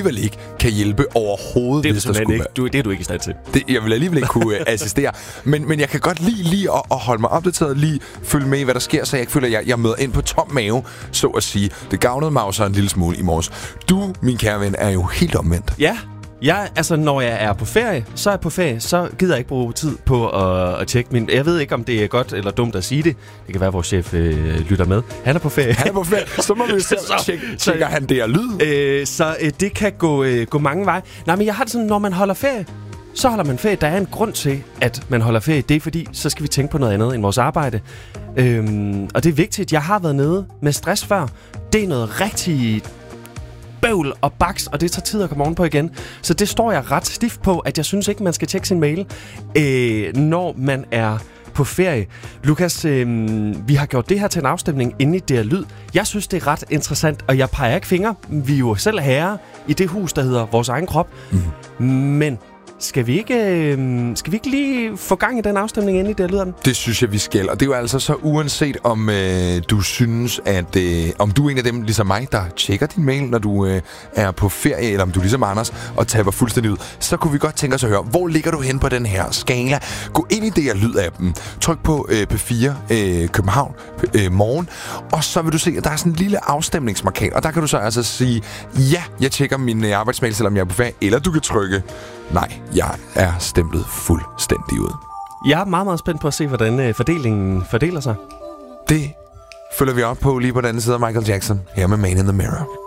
alligevel ikke kan hjælpe overhovedet, hvis der skulle være. Det er du ikke i stand til. Jeg vil alligevel ikke kunne assistere. Men jeg kan godt lige at holde mig opdateret, lige følge med i, hvad der sker, så jeg ikke føler, at jeg møder ind på tom mave, så at sige. Det gavnede mig jo så en lille smule i morges. Du, min kære ven, er jo helt omvendt. Ja. Altså, når jeg er på ferie, så gider jeg ikke bruge tid på at tjekke min... Jeg ved ikke, om det er godt eller dumt at sige det. Det kan være, at vores chef lytter med. Han er på ferie. Så må vi tjekker han det er lyd. Så det kan gå mange veje. Nej, men jeg har det sådan, når man holder ferie, så holder man ferie. Der er en grund til, at man holder ferie. Det er fordi, så skal vi tænke på noget andet end vores arbejde. Og det er vigtigt. Jeg har været nede med stress før. Det er noget rigtig bøvl og baks, og det tager tid at komme ovenpå igen. Så det står jeg ret stift på, at jeg synes ikke, man skal tjekke sin mail, når man er på ferie. Lukas, vi har gjort det her til en afstemning inde i DR Lyd. Jeg synes, det er ret interessant, og jeg peger ikke fingre. Vi er jo selv herrer i det hus, der hedder vores egen krop. Men skal vi ikke lige få gang i den afstemning inde i DR Lyderen? Det synes jeg, vi skal. Og det er jo altså så uanset om du synes, at om du er en af dem, ligesom mig, der tjekker din mail, når du er på ferie, eller om du ligesom Anders og taber fuldstændig ud, så kunne vi godt tænke os at høre, hvor ligger du hen på den her skala? Gå ind i DR Lyd-appen, tryk på P4 København morgen, og så vil du se, at der er sådan en lille afstemningsmarkat, og der kan du så altså sige, ja, jeg tjekker min arbejdsmail, selvom jeg er på ferie, eller du kan trykke nej, jeg er stemplet fuldstændig ud. Jeg er meget, meget spændt på at se, hvordan fordelingen fordeler sig. Det følger vi op på lige på den anden side af Michael Jackson, her med Man in the Mirror.